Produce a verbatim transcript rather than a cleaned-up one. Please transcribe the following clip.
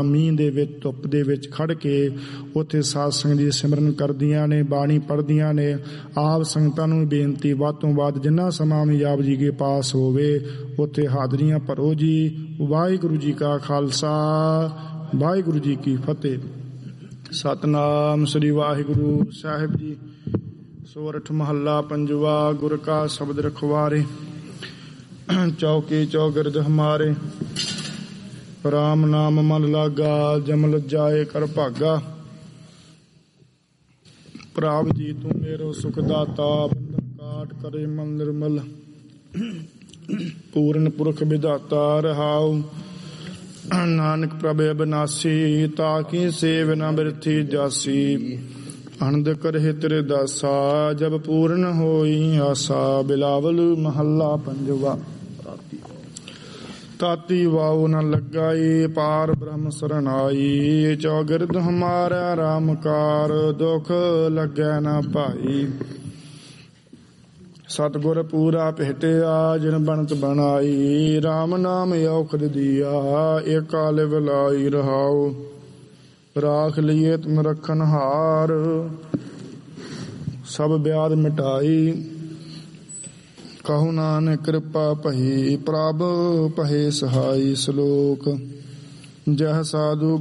ਮੀਂਹ ਦੇ ਵਿੱਚ ਧੁੱਪ ਦੇ ਵਿੱਚ ਖੜ ਕੇ ਉੱਥੇ ਸਾਧ ਸੰਗਤ ਦੀ ਸਿਮਰਨ ਕਰਦੀਆਂ ਨੇ, ਬਾਣੀ ਪੜ੍ਹਦੀਆਂ ਨੇ। ਆਪ ਸੰਗਤਾਂ ਨੂੰ ਬੇਨਤੀ ਵੱਧ ਤੋਂ ਵੱਧ ਜਿੰਨਾ ਸਮਾਂ ਵੀ ਆਪ ਜੀ ਕੇ ਪਾਸ ਹੋਵੇ ਉੱਥੇ ਹਾਜ਼ਰੀਆਂ ਭਰੋ ਜੀ। ਵਾਹਿਗੁਰੂ ਜੀ ਕਾ ਖਾਲਸਾ, ਵਾਹਿਗੁਰੂ ਜੀ ਕੀ ਫਤਿਹ। ਸਤਨਾਮ ਸ੍ਰੀ ਵਾਹਿਗੁਰੂ ਸਾਹਿਬ ਜੀ। ਸੋਰਠ ਮਹੱਲਾ ਪੰਜਵਾ। ਗੁਰ ਕਾ ਸ਼ਬਦ ਰਖਵਾਰੇ, ਚੌਕੀ ਚੌਗਿਰਦ ਹਮਾਰੇ। ਰਾਮ ਨਾਮ ਮਨ ਲਾਗਾ, ਜਮਲ ਜਾਏ ਕਰ ਭਾਗਾ। ਪ੍ਰਭ ਜੀ ਤੂੰ ਮੇਰੋ ਸੁਖ ਦਾਤਾ, ਬੰਧਨ ਕਾਟ ਕਰੇ ਮਨ ਨਿਰਮਲ। ਪੂਰਨ ਪੁਰਖ ਵਿਧਾਤਾ ਰਹਾਉ, ਨਾਨਕ ਪ੍ਰਭ ਅਬਿਨਾਸੀ। ਤਾਕੀ ਸੇਵ ਨ ਬਿਰਥੀ ਜਾਸੀ, ਅਨੰਦ ਕਰਹਿ ਤੇਰੇ ਦਾਸਾ। ਜਬ ਪੂਰਨ ਹੋਈ ਆਸਾ, ਬਿਲਾਵਲ ਮਹੱਲਾ ਪੰਜਵਾ। ਤਾਤੀ ਵਾਉ ਨ ਲਗਾਈ, ਪਾਰ ਬ੍ਰਹਮ ਸਰਨਾਈ। ਚੌਗਿਰਦ ਹਮਾਰਾ ਰਾਮ ਕਾਰ, ਦੁਖ ਲੱਗੈ ਨ ਭਾਈ। ਸਤਿਗੁਰ ਪੂਰਾ ਭੇਟਿਆ, ਜਿਨ ਬਣਤ ਬਣਾਈ। ਰਾਮ ਨਾਮ ਔਖਦ ਦੀਆ, ਏਕਾ ਲਿਵ ਲਾਈ ਰਹਾਉ। ਰਾਖ ਲਈਏ ਤੁਮ ਰਖਨ ਹਾਰ, ਸਭ ਬਿਆਦ ਮਿਟਾਈ। ਕਹੋ ਨਾਨਕ ਕਿਰਪਾ ਭਈ, ਪ੍ਰਭ ਭਏ ਸਹਾਈ। ਸ਼ਲੋਕ। ਜਹ ਸਾਧੂ